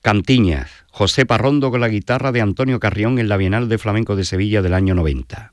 Cantiñas, José Parrondo con la guitarra de Antonio Carrión en la Bienal de Flamenco de Sevilla del año 90.